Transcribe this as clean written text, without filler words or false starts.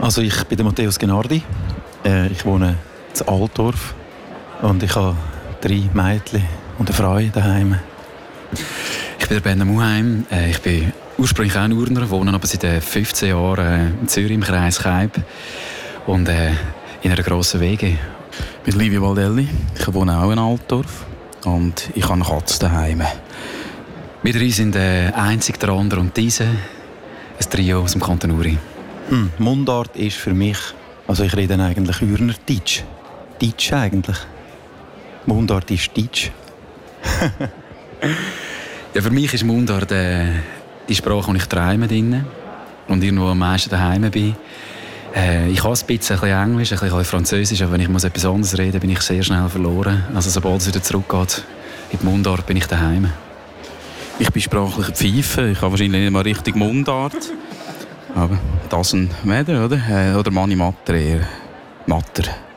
Also ich bin der Matthäus Genardi. Ich wohne in Altdorf und ich habe 3 Mädchen und eine Frau daheim. Ich bin der Benno Muheim. Ich bin ursprünglich auch Urner, wohne aber seit 15 Jahren in Zürich im Kreis Kaib und in einer grossen WG. Ich bin Livio Valdelli. Ich wohne auch in Altdorf und ich habe eine Katze daheim. Wir 3 sind einzig der andere und diese, ein Trio aus dem Kanton Uri. Mundart ist für mich, also ich rede eigentlich Urner Deutsch. Deutsch eigentlich. Mundart ist Deutsch. Ja, für mich ist Mundart die Sprache, die ich träume drin und irgendwo am meisten daheim bin. Ich kann ein bisschen Englisch, ein bisschen Französisch, aber wenn ich etwas anderes reden muss, bin ich sehr schnell verloren. Also sobald es wieder zurückgeht in die Mundart, bin ich daheim. Ich bin sprachlicher Pfeife. Ich habe wahrscheinlich nicht mal richtig Mundart. Aber das ein Mädel, oder? Oder Mani Matter eher. Matter.